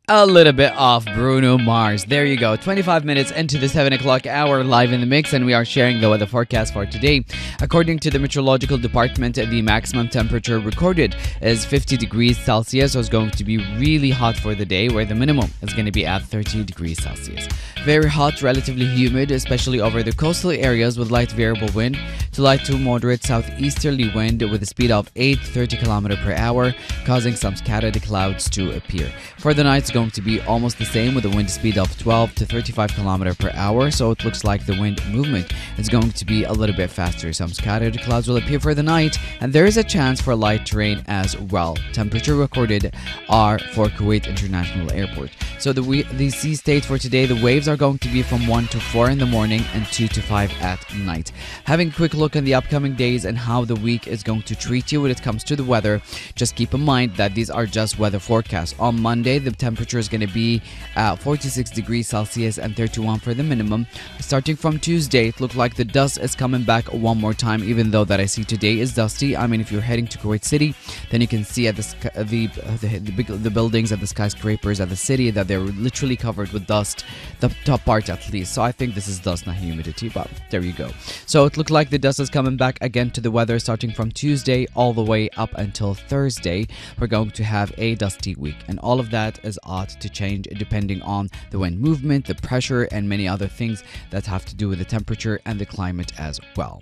A little bit off Bruno Mars. There you go. 25 minutes into the 7 o'clock hour, live in the mix, and we are sharing the weather forecast for today. According to the Meteorological Department, the maximum temperature recorded is 50 degrees Celsius. So it's going to be really hot for the day, where the minimum is going to be at 30 degrees Celsius. Very hot, relatively humid, especially over the coastal areas with light variable wind to light to moderate southeasterly wind with a speed of 830 km per hour, causing some scattered clouds to appear. For the night, it's going to be almost the same with a wind speed of 12 to 35 km per hour, so it looks like the wind movement is going to be a little bit faster. Some scattered clouds will appear for the night, and there is a chance for light rain as well. Temperature recorded are for Kuwait International Airport. So the sea state for today, the waves are going to be from 1 to 4 in the morning and 2 to 5 at night. Having a quick look at the upcoming days and how the week is going to treat you when it comes to the weather, just keep in mind that these are just weather forecasts. On Monday, the temperature is going to be 46 degrees Celsius and 31 for the minimum. Starting from Tuesday, it looks like the dust is coming back one more time, even though that I see today is dusty. I mean, if you're heading to Kuwait City, then you can see at the buildings and the skyscrapers at the city that they're literally covered with dust, the top part at least. So I think this is dust, not humidity, but there you go. So it looks like the dust is coming back again to the weather starting from Tuesday all the way up until Thursday. We're going to have a dusty week, and all of that is odd to change depending on the wind movement, the pressure, and many other things that have to do with the temperature and the climate as well.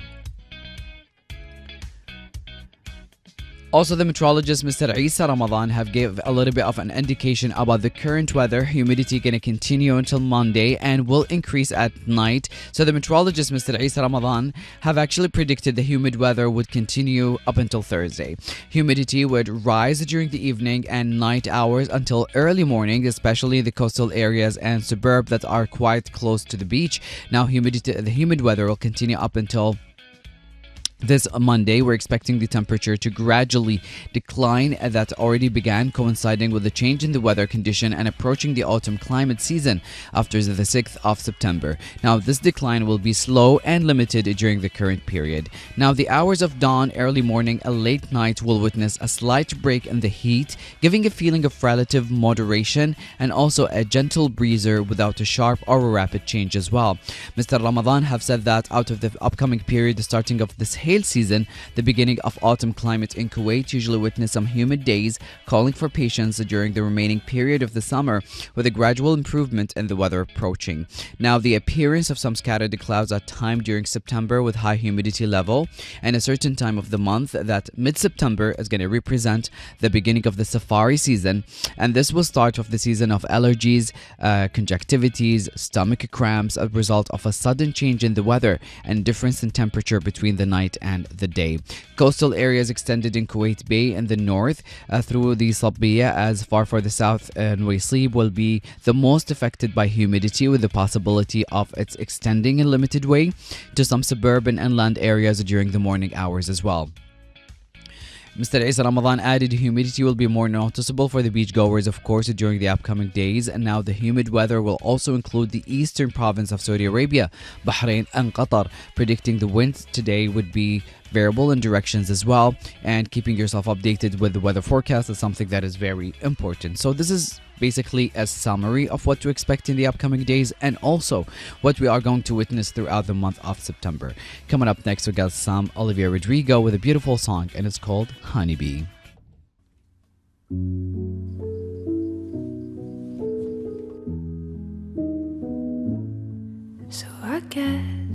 Also, the meteorologist Mr. Isa Ramadan have gave a little bit of an indication about the current weather. Humidity going to continue until Monday and will increase at night. So the meteorologist Mr. Isa Ramadan have actually predicted the humid weather would continue up until Thursday. Humidity would rise during the evening and night hours until early morning, especially the coastal areas and suburb that are quite close to the beach. Now, the humid weather will continue up until this Monday. We're expecting the temperature to gradually decline. That already began coinciding with the change in the weather condition and approaching the autumn climate season after the 6th of September. Now, this decline will be slow and limited during the current period. Now, the hours of dawn, early morning, and late night will witness a slight break in the heat, giving a feeling of relative moderation and also a gentle breezer without a sharp or a rapid change as well. Mr. Ramadan have said that out of the upcoming period, the starting of this hail season, the beginning of autumn climate in Kuwait usually witness some humid days, calling for patience during the remaining period of the summer, with a gradual improvement in the weather approaching. Now, the appearance of some scattered clouds at time during September with high humidity level, and a certain time of the month that mid-September is going to represent the beginning of the safari season, and this will start off the season of allergies, conjunctivities, stomach cramps, as a result of a sudden change in the weather and difference in temperature between the night and the day. Coastal areas extended in Kuwait Bay in the north through the Sabbiya as far for the south and Waisib will be the most affected by humidity, with the possibility of its extending in a limited way to some suburban and land areas during the morning hours as well. Mr. Isa Ramadan added humidity will be more noticeable for the beachgoers, of course, during the upcoming days. And now the humid weather will also include the eastern province of Saudi Arabia, Bahrain, and Qatar, predicting the winds today would be variable in directions as well. And keeping yourself updated with the weather forecast is something that is very important. So this is basically a summary of what to expect in the upcoming days and also what we are going to witness throughout the month of September. Coming up next, we got Sam Olivia Rodrigo with a beautiful song, and it's called Honeybee. So I guess